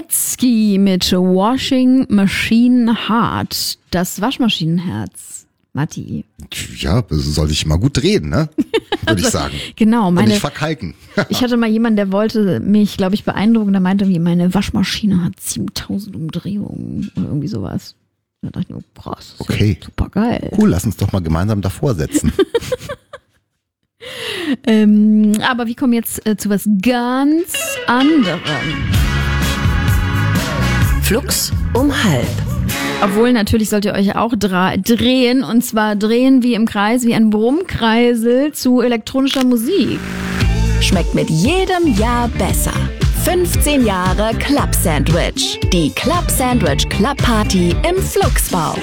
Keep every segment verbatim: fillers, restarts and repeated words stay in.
Metzgi mit Washing Machine Heart. Das Waschmaschinenherz. Matti. Ja, sollte ich mal gut drehen, ne? Würde ich sagen. Genau. Meine, und nicht verkalken. Ich hatte mal jemanden, der wollte mich, glaube ich, beeindrucken. Der meinte, wie meine Waschmaschine hat siebentausend Umdrehungen oder irgendwie sowas. Da dachte ich mir, krass, okay. Ja super geil. Cool, lass uns doch mal gemeinsam davor setzen. ähm, aber wir kommen jetzt äh, zu was ganz anderem. Flux um halb. Obwohl, natürlich sollt ihr euch auch dra- drehen. Und zwar drehen wie im Kreis, wie ein Brummkreisel zu elektronischer Musik. Schmeckt mit jedem Jahr besser. fünfzehn Jahre Club Sandwich. Die Club Sandwich Club Party im Flugsbau.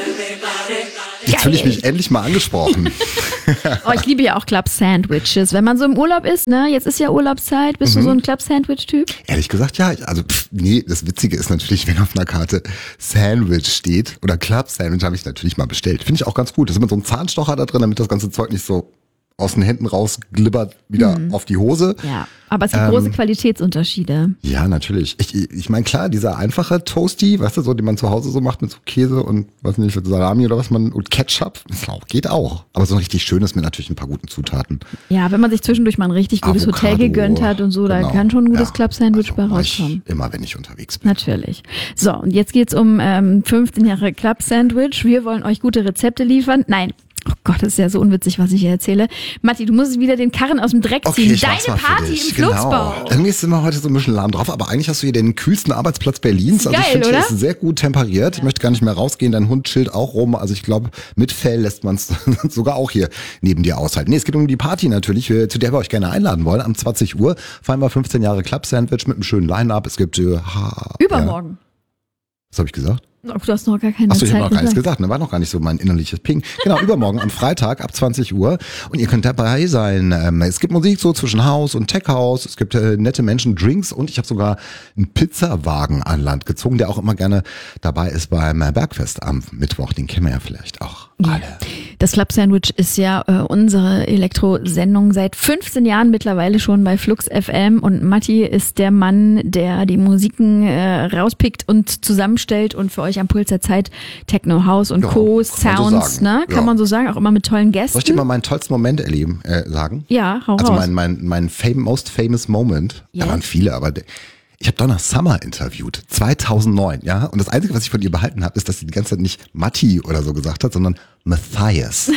Jetzt fühle ich mich endlich mal angesprochen. Oh, ich liebe ja auch Club Sandwiches. Wenn man so im Urlaub ist, ne, jetzt ist ja Urlaubszeit, bist mhm. du so ein Club Sandwich-Typ? Ehrlich gesagt, ja. Also, pff, nee, das Witzige ist natürlich, wenn auf einer Karte Sandwich steht oder Club Sandwich, habe ich natürlich mal bestellt. Finde ich auch ganz gut. Da ist immer so ein Zahnstocher da drin, damit das ganze Zeug nicht so aus den Händen raus glibbert wieder mhm. auf die Hose. Ja, aber es gibt ähm, große Qualitätsunterschiede. Ja, natürlich. Ich, ich meine, klar, dieser einfache Toasty, weißt du, so, den man zu Hause so macht mit so Käse und, weiß nicht, Salami oder was man, und Ketchup, das auch, geht auch. Aber so ein richtig schönes mit natürlich ein paar guten Zutaten. Ja, wenn man sich zwischendurch mal ein richtig gutes Avocado, Hotel gegönnt hat und so, genau. da kann schon ein gutes ja, Club Sandwich also bei rauskommen. Immer, wenn ich unterwegs bin. Natürlich. So, und jetzt geht's um ähm, fünfzehn Jahre Club Sandwich. Wir wollen euch gute Rezepte liefern. Nein. Oh Gott, das ist ja so unwitzig, was ich hier erzähle. Matti, du musst wieder den Karren aus dem Dreck ziehen. Okay, ich Deine mach's mal Party für dich. im Flugsbau. Genau. Irgendwie sind wir heute so ein bisschen lahm drauf, aber eigentlich hast du hier den kühlsten Arbeitsplatz Berlins. Also geil, ich finde, hier oder? ist sehr gut temperiert. Ich möchte gar nicht mehr rausgehen. Dein Hund chillt auch rum. Also ich glaube, mit Fell lässt man es sogar auch hier neben dir aushalten. Nee, es geht um die Party natürlich, zu der wir euch gerne einladen wollen. Am zwanzig Uhr feiern wir fünfzehn Jahre Club Sandwich mit einem schönen Line-Up. Es gibt äh, ha, Übermorgen. Ja. Was habe ich gesagt? Du hast noch gar keine Achso, ich Zeit habe noch gar nichts gesagt. gesagt, ne? War noch gar nicht so mein innerliches Ping. Genau, übermorgen am Freitag ab zwanzig Uhr und ihr könnt dabei sein. Ähm, es gibt Musik so zwischen Haus und Tech House, es gibt äh, nette Menschen, Drinks und ich habe sogar einen Pizzawagen an Land gezogen, der auch immer gerne dabei ist beim äh, Bergfest am Mittwoch. Den kennen wir ja vielleicht auch alle. Ja. Das Club Sandwich ist ja äh, unsere Elektro-Sendung seit fünfzehn Jahren mittlerweile schon bei Flux F M und Matti ist der Mann, der die Musiken äh, rauspickt und zusammenstellt und für euch am Puls der Zeit Techno, House und Ja, Co. kann man so Sounds, sagen. ne? Kann Ja. man so sagen, auch immer mit tollen Gästen. Soll ich dir mal meinen tollsten Moment erleben, äh, sagen? Ja, hau Also raus. mein, mein, mein fam- most famous Moment, Ja. da waren viele, aber der, ich habe Donna Summer interviewt, zweitausendneun, ja. Und das Einzige, was ich von ihr behalten habe, ist, dass sie die ganze Zeit nicht Matti oder so gesagt hat, sondern Matthias.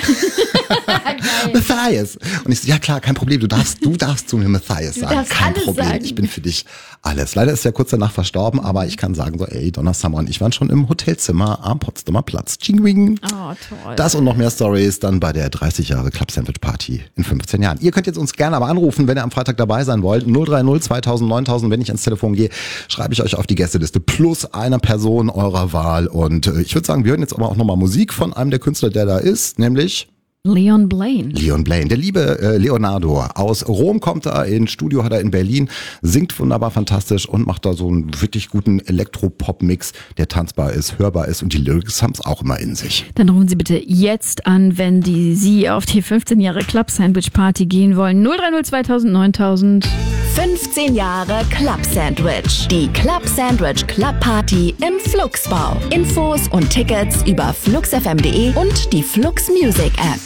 Matthias. Und ich so, ja klar, kein Problem, du darfst, du darfst zu mir Matthias sagen. darfst Kein alles Problem, sagen. ich bin für dich alles. Leider ist er kurz danach verstorben, aber ich kann sagen so, ey, Donna Summer und ich waren schon im Hotelzimmer am Potsdamer Platz. Chingwing. Oh, toll. Das und noch mehr Stories dann bei der dreißig Jahre Club Sandwich Party in fünfzehn Jahren. Ihr könnt jetzt uns gerne aber anrufen, wenn ihr am Freitag dabei sein wollt. null drei null zweitausend neuntausend. Wenn ich ans Telefon gehe, schreibe ich euch auf die Gästeliste plus einer Person eurer Wahl. Und äh, ich würde sagen, wir hören jetzt aber auch nochmal Musik von einem der Künstler, der da ist, nämlich Leon Blaine. Leon Blaine, der liebe äh, Leonardo. Aus Rom kommt er, ins Studio hat er in Berlin, singt wunderbar fantastisch und macht da so einen wirklich guten Elektropop-Mix, der tanzbar ist, hörbar ist und die Lyrics haben es auch immer in sich. Dann rufen Sie bitte jetzt an, wenn die Sie auf die fünfzehn Jahre Club Sandwich Party gehen wollen. null drei null zweitausend neuntausend. fünfzehn Jahre Club Sandwich. Die Club Sandwich Club Party im Flugsbau. Infos und Tickets über fluxfm punkt de und die Flux Music App.